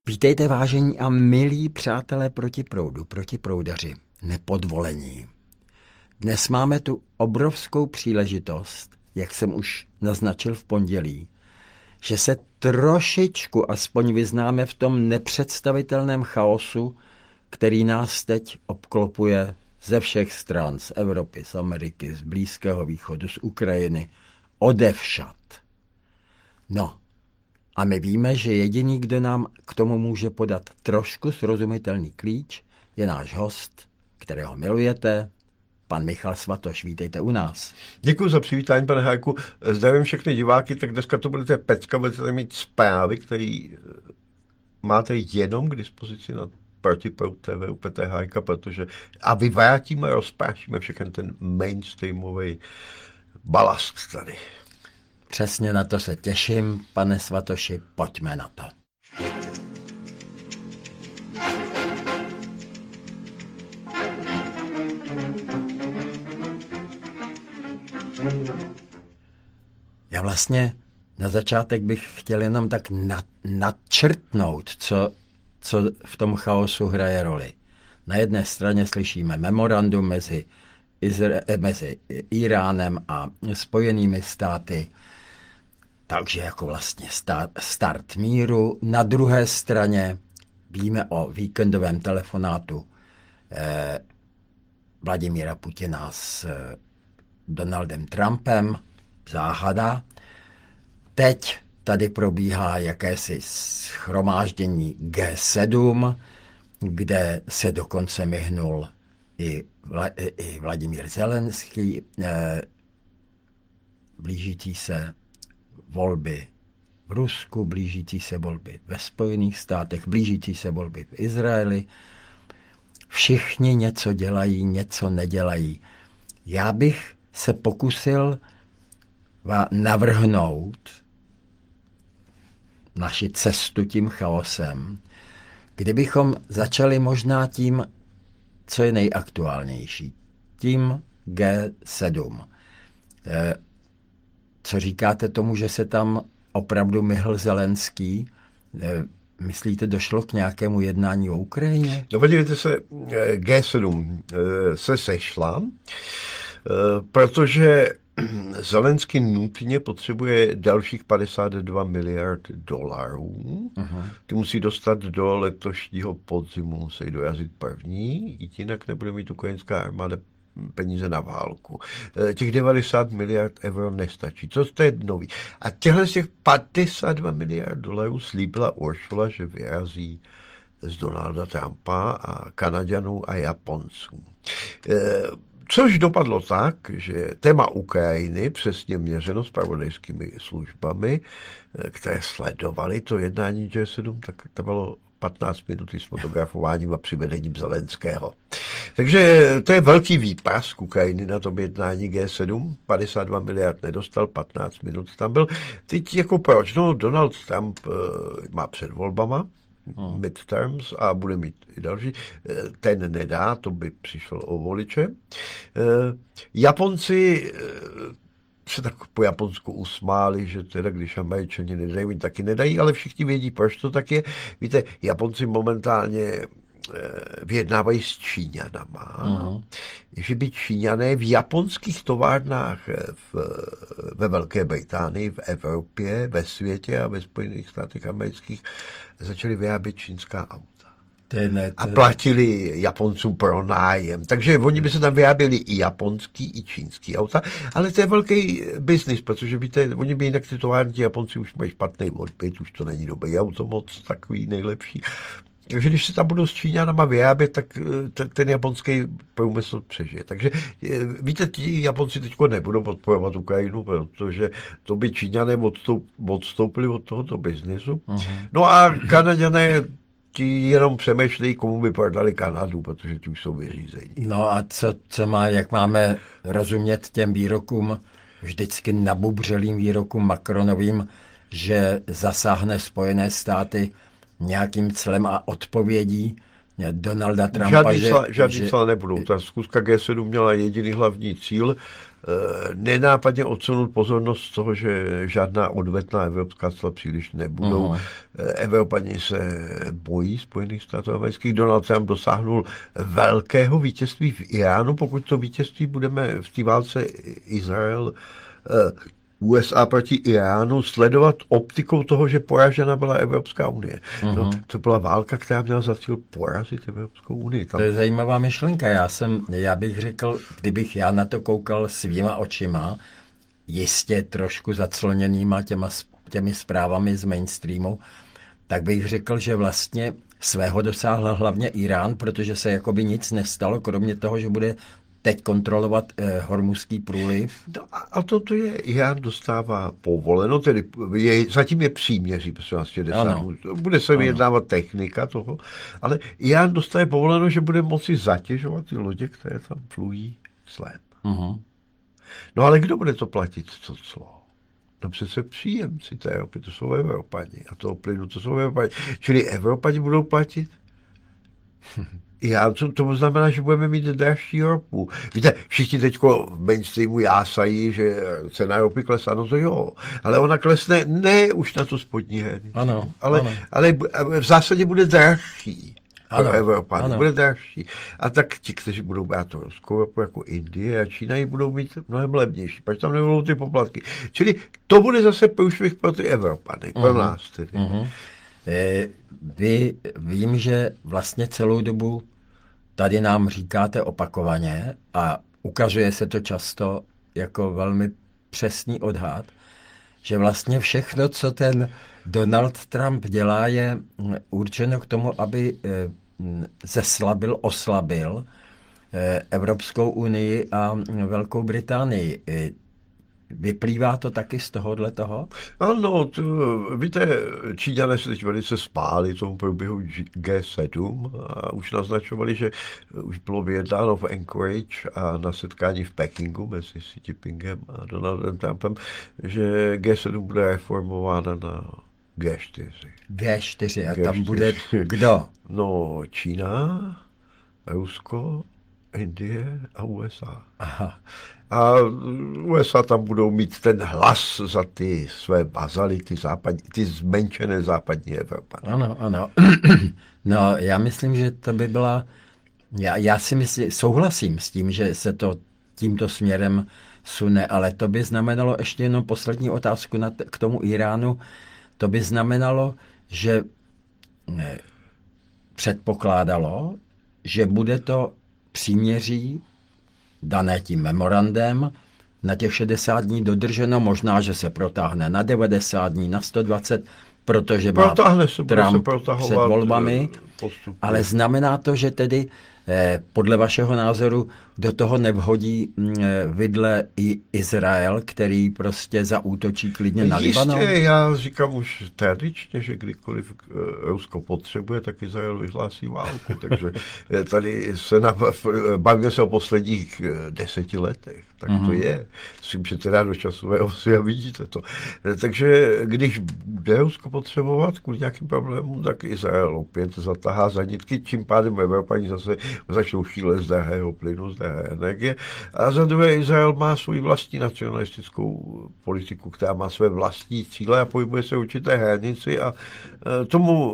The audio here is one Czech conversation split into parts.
Vítejte vážení a milí přátelé protiproudaři, nepodvolení. Dnes máme tu obrovskou příležitost, jak jsem už naznačil v pondělí, že se trošičku aspoň vyznáme v tom nepředstavitelném chaosu, který nás teď obklopuje ze všech stran, z Evropy, z Ameriky, z Blízkého východu, z Ukrajiny, odevšad. No, a my víme, že jediný, kdo nám k tomu může podat trošku srozumitelný klíč, je náš host, kterého milujete, pan Michal Svatoš. Vítejte u nás. Děkuji za přivítání, pane Hájku. Zdravím všechny diváky, tak dneska to budete pecka, budete mít zprávy, které máte jenom k dispozici na Protiproud TV u Petra Hájka, protože a vyvrátíme, rozprášíme všechny ten mainstreamový balast tady. Přesně na to se těším, pane Svatoši, pojďme na to. Já vlastně na začátek bych chtěl jenom tak nadčrtnout, co v tom chaosu hraje roli. Na jedné straně slyšíme memorandum mezi Iránem a Spojenými státy, takže jako vlastně start míru. Na druhé straně víme o víkendovém telefonátu Vladimíra Putina s Donaldem Trumpem, záhada. Teď tady probíhá jakési shromáždění G7, kde se dokonce myhnul i Vladimír Zelenský, blížící se volby v Rusku, blížící se volby ve Spojených státech, blížící se volby v Izraeli. Všichni něco dělají, něco nedělají. Já bych se pokusil navrhnout naši cestu tím chaosem, kdybychom začali možná tím, co je nejaktuálnější, tím G7. Co říkáte tomu, že se tam opravdu myhl Zelenský? Myslíte, došlo k nějakému jednání o Ukrajině? No podívejte se, G7 se sešla, protože Zelenský nutně potřebuje dalších 52 miliard dolarů. Ty musí dostat do letošního podzimu, musí dorazit první, jinak nebude mít ukrajinská armáda peníze na válku. Těch 90 miliard euro nestačí. Co to je nový? A těchto z těch 52 miliard dolarů slíbila Ursula, že vyrazí z Donalda Trumpa a Kanaďanů a Japonců. Což dopadlo tak, že téma Ukrajiny, přesně měřeno zpravodajskými službami, které sledovaly to jednání G7, tak to bylo 15 minut s fotografováním a přivedením Zelenského. Takže to je velký výprask Ukrajiny na tom jednání G7. 52 miliard nedostal, 15 minut tam byl. Teď jako proč? No, Donald Trump má před volbama, midterms a bude mít i další. Ten nedá, to by přišel o voliče. Japonci se tak po Japonsku usmáli, že teda když Američani nedají, oni taky nedají, ale všichni vědí, proč to tak je. Víte, Japonci momentálně vyjednávají s Číňanama, že by Číňané v japonských továrnách ve Velké Británii, v Evropě, ve světě a ve Spojených státech amerických začali vyrábět čínská auta. A platili Japoncům pro nájem. Takže oni by se tam vyráběli i japonský, i čínský auta, ale to je velký biznis, protože víte, oni by jinak ty továrny, ti Japonci už mají špatný odbyt, už to není dobrý auto moc takový nejlepší. Takže když se tam budou s Číňanama vyrábět, tak ten japonský průmysl přežije. Takže víte, ti Japonci teď nebudou podporovat Ukrajinu, protože to by Číňané odstoupili od tohoto biznisu. No a Kanaďané ti jenom přemýšlejí, komu by prodali Kanadu, protože ti už jsou vyřízení. No a jak máme rozumět těm výrokům, vždycky nabubřelým výrokům Macronovým, že zasáhne Spojené státy nějakým clem a odpovědí Donalda Trumpa, Žádný cla nebudou. Ta zkuska G7 měla jediný hlavní cíl, nenápadně odsunout pozornost z toho, že žádná odvetná evropská cla příliš nebudou. Evropani se bojí Spojených států amerických. Donald Trump dosáhnul velkého vítězství v Iránu. Pokud to vítězství budeme v té válce Izrael USA proti Iránu sledovat optikou toho, že poražena byla Evropská unie. No, to byla válka, která měla za cíl porazit Evropskou unii. To je zajímavá myšlenka. Já bych řekl, kdybych já na to koukal svýma očima, jistě trošku zacloněnýma těmi zprávami z mainstreamu, tak bych řekl, že vlastně svého dosáhl hlavně Irán, protože se jakoby nic nestalo, kromě toho, že bude teď kontrolovat Hormuzský průliv. No, a toto je, Irán dostává povoleno, tedy zatím je příměří, prosím vás, 60. Bude se vyjednávat technika toho, ale Irán dostane povoleno, že bude moci zatěžovat ty lodě, které tam plují clem. No ale kdo bude to platit, to clo? No přece příjemci té ropy, to jsou Evropani. A toho plynu, to jsou Evropani. Čili Evropani budou platit? To znamená, že budeme mít dražší ropu. Víte, všichni teďko v mainstreamu jásají, že cena ropy klesá, no to jo. Ale ona klesne ne už na tu spodní hranici. Ale v zásadě bude dražší. Pro Evropany. Bude dražší. A tak ti, kteří budou brát to ruskou ropu jako Indie a Čína, ji budou mít mnohem levnější, protože tam nebudou ty poplatky. Čili to bude zase průšvih pro ty Evropany, pro nás tedy. Vím, že vlastně celou dobu tady nám říkáte opakovaně a ukazuje se to často jako velmi přesný odhad, že vlastně všechno, co ten Donald Trump dělá, je určeno k tomu, aby oslabil Evropskou unii a Velkou Británii. Vyplývá to taky z tohohle toho? Ano, víte, Číňané se teď velice spáli tomu průběhu G7 a už naznačovali, že už bylo vyjednáno v Anchorage a na setkání v Pekingu mezi Xi Jinpingem a Donaldem Trumpem, že G7 bude reformována na G4. G4 a tam bude kdo? No, Čína, Rusko, Indie a USA. Aha. A USA tam budou mít ten hlas za ty své bazaly, ty zmenšené západní Evropany. Ano. No, já myslím, že to by byla... Já si myslím, souhlasím s tím, že se to tímto směrem sune, ale to by znamenalo, ještě jenom poslední otázku k tomu Iránu, to by znamenalo, že předpokládalo, že bude to příměří dané tím memorandem na těch 60 dní dodrženo, možná, že se protáhne na 90 dní, na 120, protože má Trump před volbami, ale znamená to, že tedy podle vašeho názoru do toho nevhodí vidle i Izrael, který prostě zaútočí klidně na Libanon? Jistě, já říkám už tradičně, že kdykoliv Rusko potřebuje, tak Izrael vyhlásí válku. Takže tady bavíme se o posledních 10 letech. Tak to je. S tím, že teda do časové osy a vidíte to. Takže když bude Rusko potřebovat kvůli nějakým problémům, tak Izrael opět zatahá za nitky, čím pádem Evropani zase začnou šílet z drahého plynu, z drahé energie. A za druhé Izrael má svou vlastní nacionalistickou politiku, která má své vlastní cíle a pohybuje se určité hranici a tomu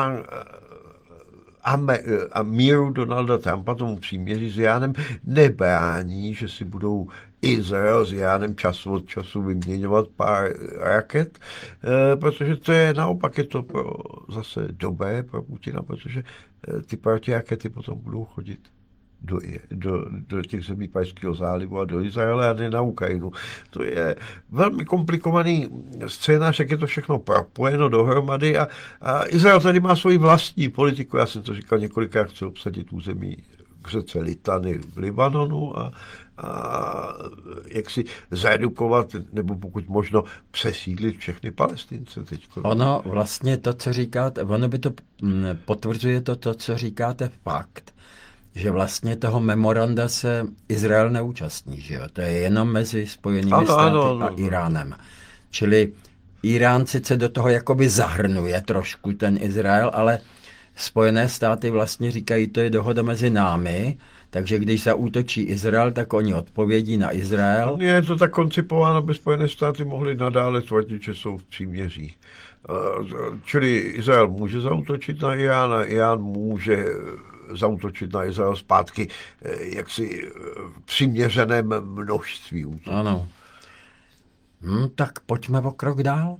a míru Donalda Trumpa, tomu příměří s Iránem, nebrání, že si budou Izrael s Iránem čas od času vyměňovat pár raket, protože to je naopak je to zase dobré pro Putina, protože ty protirakety potom budou chodit do těch zemí Perského zálivu a do Izraele a ne na Ukrajinu. To je velmi komplikovaný scénář, jak je to všechno propojeno dohromady a Izrael tady má svoji vlastní politiku. Já jsem to říkal několikrát, chce obsadit území k řece Litany v Libanonu a jak si zredukovat, nebo pokud možno přesídlit všechny Palestince teďko. Ono vlastně to, co říkáte, ono by to potvrzuje to, co říkáte, fakt, že vlastně toho memoranda se Izrael neúčastní, že jo? To je jenom mezi Spojenými státy a Iránem. Čili Irán sice do toho jakoby zahrnuje trošku ten Izrael, ale Spojené státy vlastně říkají, to je dohoda mezi námi, Takže když zaútočí Izrael, tak oni odpovědí na Izrael. Je to tak koncipováno, aby Spojené státy mohly nadále tvrdit, že jsou v příměří. Čili Izrael může zaútočit na Irán a Irán může zaútočit na Izrael zpátky jaksi v přiměřeném množství útoků. Ano. Tak pojďme o krok dál.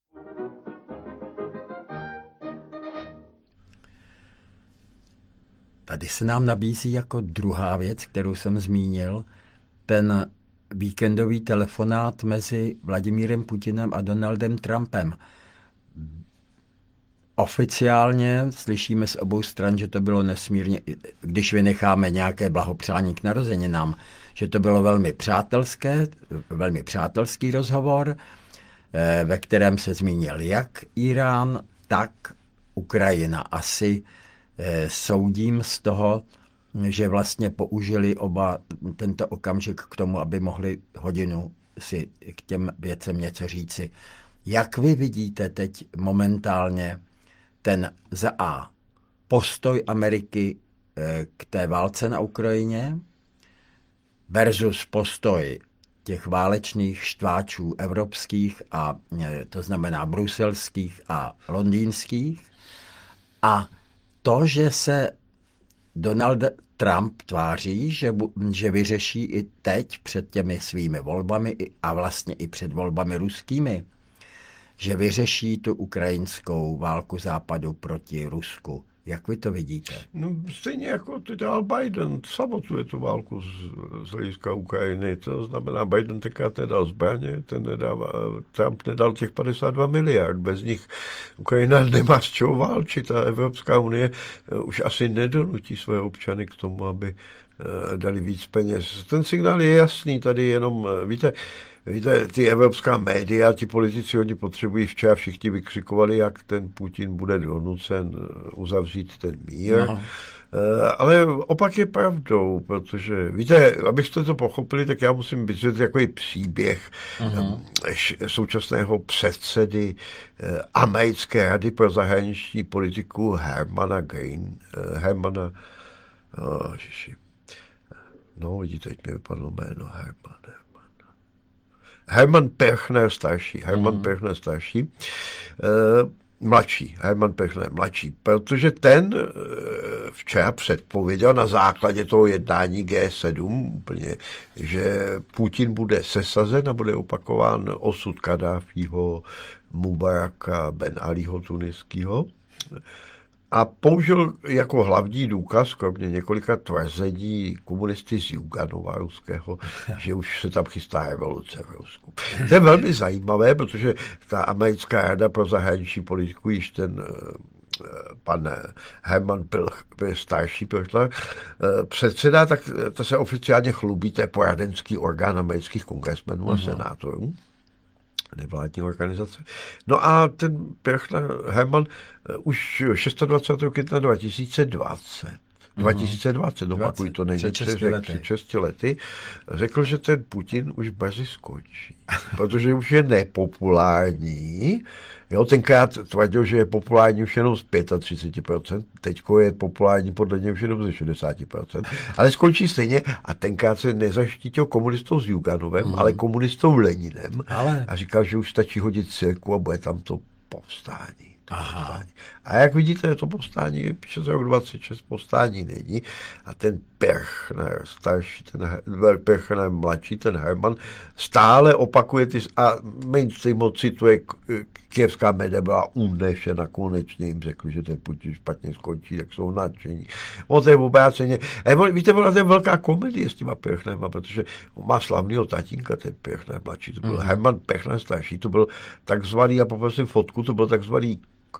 Tady se nám nabízí jako druhá věc, kterou jsem zmínil, ten víkendový telefonát mezi Vladimírem Putinem a Donaldem Trumpem. Oficiálně slyšíme z obou stran, že to bylo nesmírně, když vynecháme nějaké blahopřání k narozeninám, že to bylo velmi přátelský rozhovor, ve kterém se zmínil jak Irán, tak Ukrajina. Asi soudím z toho, že vlastně použili oba tento okamžik k tomu, aby mohli hodinu si k těm věcem něco říci. Jak vy vidíte teď momentálně ten za A postoj Ameriky k té válce na Ukrajině versus postoj těch válečných štváčů evropských, a to znamená bruselských a londýnských, a to, že se Donald Trump tváří, že vyřeší i teď před těmi svými volbami a vlastně i před volbami ruskými, že vyřeší tu ukrajinskou válku Západu proti Rusku. Jak vy to vidíte? No, stejně jako to dělal Biden, sabotuje tu válku z hlediska Ukrajiny. To znamená, Biden tenkrát nedal zbraně, Trump nedal těch 52 miliard. Bez nich Ukrajina nemá z čeho válčit a Evropská unie už asi nedonutí své občany k tomu, aby dali víc peněz. Ten signál je jasný, tady jenom, víte, ty evropská média, ti politici, oni potřebují, včera všichni vykřikovali, jak ten Putin bude donucen uzavřít ten mír. No. Ale opak je pravdou, protože, víte, abyste to pochopili, tak já musím vysvětlit takový příběh současného předsedy Americké rady pro zahraniční politiku Hermana, vidíte, teď mi vypadlo jméno Herman Perchner starší, Herman Perchner mladší, protože ten včera předpověděl na základě toho jednání G7 úplně, že Putin bude sesazen a bude opakován osud Kaddáfího, Mubaraka, Ben Alího tuniského. A použil jako hlavní důkaz, kromě několika tvrzení komunisty z Juganova ruského, že už se tam chystá revoluce v Rusku. To je velmi zajímavé, protože ta americká rada pro zahraniční politiku, již ten pan Herman starší předseda, tak to se oficiálně chlubí, to je poradenský orgán amerických kongresmenů a senátorů, nevládní organizace. No a ten Herman už 26. května 2020, opakuj, to není před 6 lety, řekl, že ten Putin už brzy skončí, protože už je nepopulární. Jo, tenkrát tvrdil, že je populární už jenom z 35%, teďko je populární podle něj už jenom ze 60%, ale skončí stejně a tenkrát se nezaštítil komunistou s Juganovem, ale komunistou Leninem a říkal, že už stačí hodit cirku a bude tam to povstání. A jak vidíte, to povstání, píše z roku 26, povstání není. A ten Perchner starší, Perchner mladší, ten Herman, stále opakuje a mainstream cituje, kyjevská média byla unešena, konečně jim řekl, že ten Putin špatně skončí, tak jsou nadšení. On to je obráceně. Víte, byla to je velká komedie s těma Perchnerma, protože on má slavného tatínka, ten Perchner mladší, to byl Herman Perchner starší, to byl takzvaný, já poprosím fotku, to byl takzvaný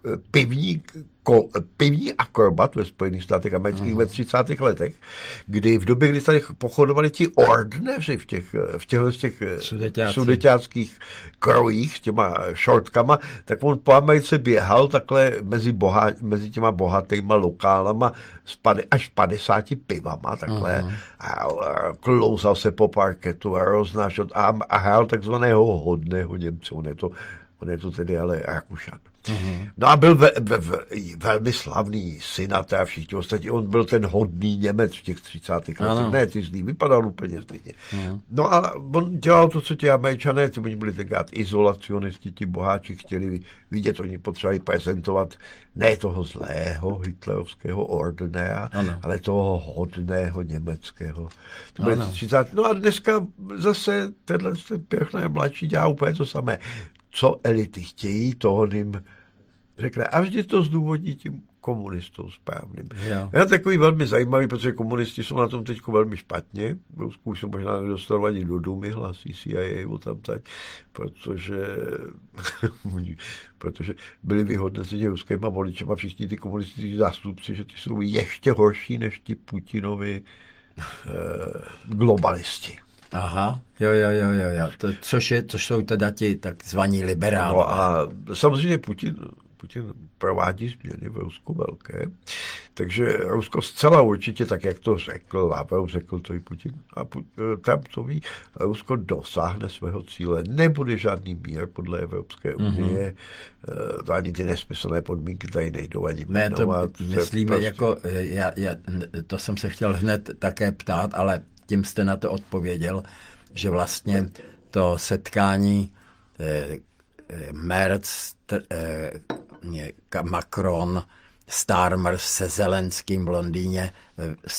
pivní akrobat ve Spojených státech amerických ve 30. letech, kdy v době, kdy tady pochodovali ti ordneři v těchto sudeťáckých krojích s těma šortkama, tak on po Americe běhal takhle mezi těma bohatýma lokálama až 50 pivama, takhle a klouzal se po parketu a roznášel a hrál takzvaného hodného Němce. On je to tedy ale Rakušan. No a byl velmi slavný synaté a všichni ostatní. On byl ten hodný Němec v těch 30. letech. Ne, ty zlý, vypadal úplně stejně. No a on dělal to, co ti Američané, ty oni byli tenkrát izolacionisti, ti boháči chtěli vidět, oni potřebovali prezentovat ne toho zlého hitlerovského ordinea, ale toho hodného německého. To byly 30. No a dneska zase tenhle pěkné mladší dělá úplně to samé. Co elity chtějí, toho jim řekne. A vždy to zdůvodní tím komunistou správným. Je takový velmi zajímavý, protože komunisti jsou na tom teď velmi špatně. V Rusku se možná nedostali ani do Dumy, hlasí CIA o tam teď, protože byli vyhodnoceni ruskýma voličema všichni ty komunistické zástupci, že ty jsou ještě horší než ti Putinovi globalisti. Aha, jo. Což jsou teda ti takzvaní liberálové. No a samozřejmě Putin provádí změny v Rusku velké, takže Rusko zcela určitě, tak jak to řekl Lavrov, řekl to i Putin a Trump to ví, Rusko dosáhne svého cíle, nebude žádný mír podle Evropské unie, ani ty nesmyslné podmínky tady nejdou ani jmenovat. Ne, to myslíme prostě... jako, to jsem se chtěl hned také ptát, ale tím jste na to odpověděl, že vlastně to setkání Merz, Macron, Starmer se Zelenským v Londýně